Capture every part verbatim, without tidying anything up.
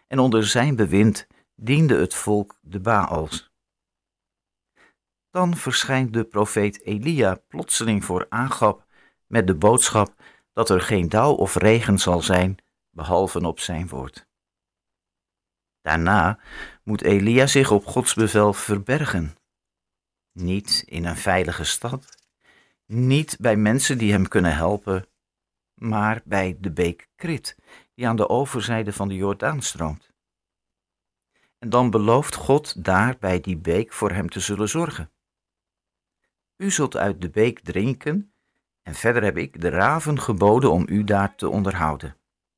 en onder zijn bewind diende het volk de Baals. Dan verschijnt de profeet Elia plotseling voor Agab met de boodschap dat er geen dauw of regen zal zijn, behalve op zijn woord. Daarna moet Elia zich op Gods bevel verbergen. Niet in een veilige stad, niet bij mensen die hem kunnen helpen, maar bij de beek Krit, die aan de overzijde van de Jordaan stroomt. En dan belooft God daar bij die beek voor hem te zullen zorgen. U zult uit de beek drinken, en verder heb ik de raven geboden om u daar te onderhouden.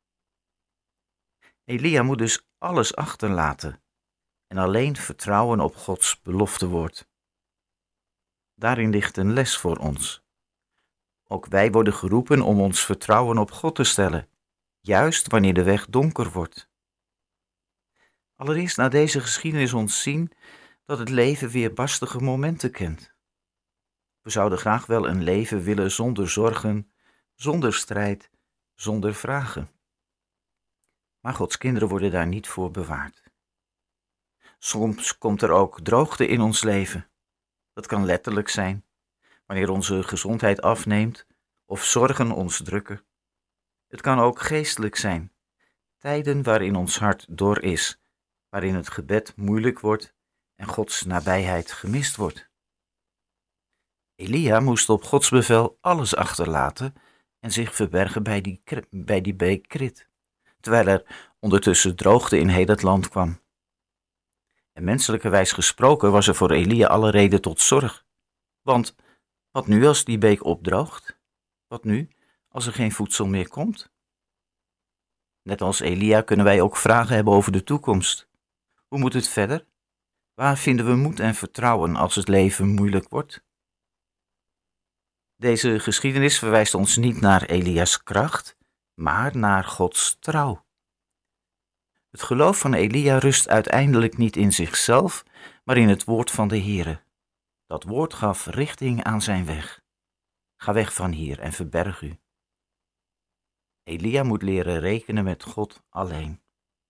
Elia moet dus alles achterlaten en alleen vertrouwen op Gods beloftewoord. Daarin ligt een les voor ons. Ook wij worden geroepen om ons vertrouwen op God te stellen, juist wanneer de weg donker wordt. Allereerst na deze geschiedenis ons zien dat het leven weerbarstige momenten kent. We zouden graag wel een leven willen zonder zorgen, zonder strijd, zonder vragen. Maar Gods kinderen worden daar niet voor bewaard. Soms komt er ook droogte in ons leven. Dat kan letterlijk zijn, wanneer onze gezondheid afneemt of zorgen ons drukken. Het kan ook geestelijk zijn, tijden waarin ons hart dor is, waarin het gebed moeilijk wordt en Gods nabijheid gemist wordt. Elia moest op Gods bevel alles achterlaten en zich verbergen bij die, bij die beek Krit, terwijl er ondertussen droogte in heel het land kwam. En menselijkerwijs gesproken was er voor Elia alle reden tot zorg. Want wat nu als die beek opdroogt? Wat nu als er geen voedsel meer komt? Net als Elia kunnen wij ook vragen hebben over de toekomst. Hoe moet het verder? Waar vinden we moed en vertrouwen als het leven moeilijk wordt? Deze geschiedenis verwijst ons niet naar Elia's kracht, maar naar Gods trouw. Het geloof van Elia rust uiteindelijk niet in zichzelf, maar in het woord van de Heere. Dat woord gaf richting aan zijn weg. Ga weg van hier en verberg u. Elia moet leren rekenen met God alleen.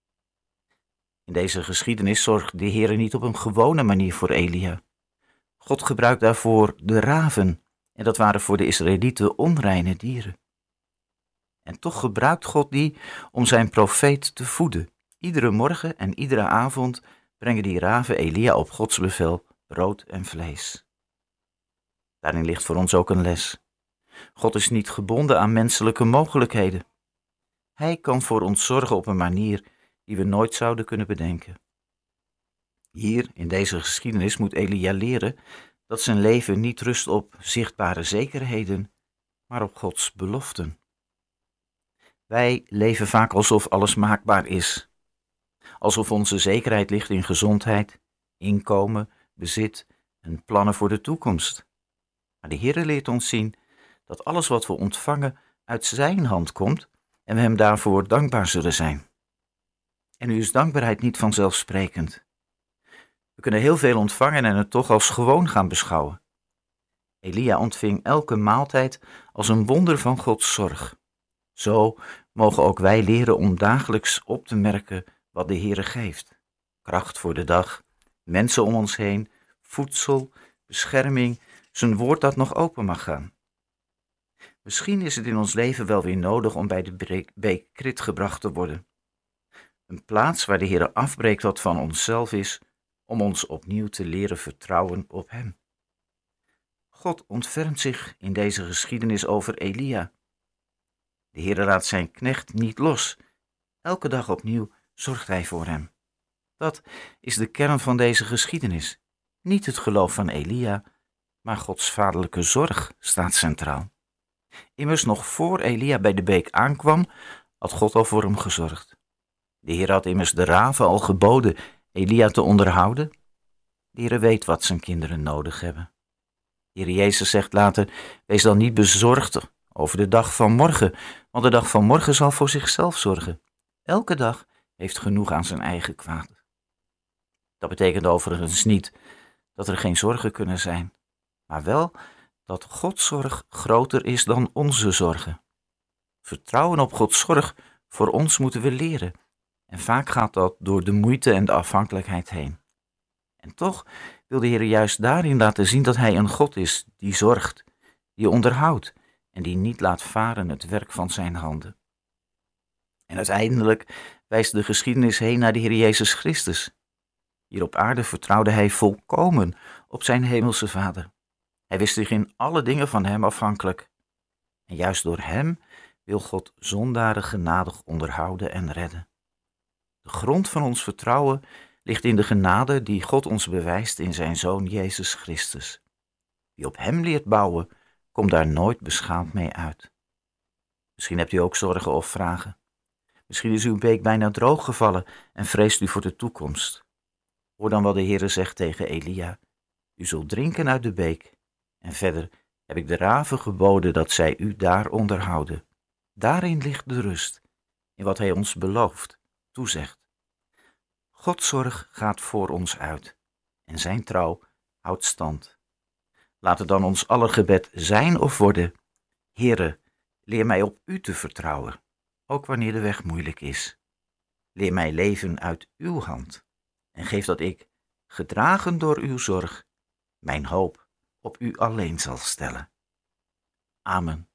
In deze geschiedenis zorgt de Heere niet op een gewone manier voor Elia. God gebruikt daarvoor de raven, en dat waren voor de Israëlieten onreine dieren. En toch gebruikt God die om zijn profeet te voeden. Iedere morgen en iedere avond brengen die raven Elia op Gods bevel brood en vlees. Daarin ligt voor ons ook een les. God is niet gebonden aan menselijke mogelijkheden. Hij kan voor ons zorgen op een manier die we nooit zouden kunnen bedenken. Hier, in deze geschiedenis, moet Elia leren dat zijn leven niet rust op zichtbare zekerheden, maar op Gods beloften. Wij leven vaak alsof alles maakbaar is. Alsof onze zekerheid ligt in gezondheid, inkomen, bezit en plannen voor de toekomst. Maar de Heere leert ons zien dat alles wat we ontvangen uit zijn hand komt en we hem daarvoor dankbaar zullen zijn. En nu is dankbaarheid niet vanzelfsprekend. We kunnen heel veel ontvangen en het toch als gewoon gaan beschouwen. Elia ontving elke maaltijd als een wonder van Gods zorg. Zo mogen ook wij leren om dagelijks op te merken wat de Heere geeft. Kracht voor de dag, mensen om ons heen, voedsel, bescherming, zijn woord dat nog open mag gaan. Misschien is het in ons leven wel weer nodig om bij de beek Krit gebracht te worden. Een plaats waar de Heere afbreekt wat van onszelf is, om ons opnieuw te leren vertrouwen op hem. God ontfermt zich in deze geschiedenis over Elia. De Heere laat zijn knecht niet los. Elke dag opnieuw zorgt hij voor hem. Dat is de kern van deze geschiedenis. Niet het geloof van Elia, maar Gods vaderlijke zorg staat centraal. Immers nog voor Elia bij de beek aankwam, had God al voor hem gezorgd. De Heer had immers de raven al geboden Elia te onderhouden. De Heer weet wat zijn kinderen nodig hebben. De Heer Jezus zegt later, wees dan niet bezorgd over de dag van morgen, want de dag van morgen zal voor zichzelf zorgen. Elke dag heeft genoeg aan zijn eigen kwaad. Dat betekent overigens niet dat er geen zorgen kunnen zijn, maar wel dat Gods zorg groter is dan onze zorgen. Vertrouwen op Gods zorg voor ons moeten we leren. En vaak gaat dat door de moeite en de afhankelijkheid heen. En toch wil de Heer juist daarin laten zien dat Hij een God is die zorgt, die onderhoudt en die niet laat varen het werk van zijn handen. En uiteindelijk wijst de geschiedenis heen naar de Heer Jezus Christus. Hier op aarde vertrouwde Hij volkomen op zijn hemelse Vader. Hij wist zich in alle dingen van Hem afhankelijk. En juist door Hem wil God zondaren genadig onderhouden en redden. De grond van ons vertrouwen ligt in de genade die God ons bewijst in zijn Zoon Jezus Christus. Wie op Hem leert bouwen, komt daar nooit beschaamd mee uit. Misschien hebt u ook zorgen of vragen. Misschien is uw beek bijna droog gevallen en vreest u voor de toekomst. Hoor dan wat de Heere zegt tegen Elia. U zult drinken uit de beek. En verder heb ik de raven geboden dat zij u daar onderhouden. Daarin ligt de rust, in wat Hij ons belooft, toezegt. Gods zorg gaat voor ons uit en zijn trouw houdt stand. Laat het dan ons aller gebed zijn of worden. Heere, leer mij op u te vertrouwen, ook wanneer de weg moeilijk is. Leer mij leven uit uw hand en geef dat ik, gedragen door uw zorg, mijn hoop op u alleen zal stellen. Amen.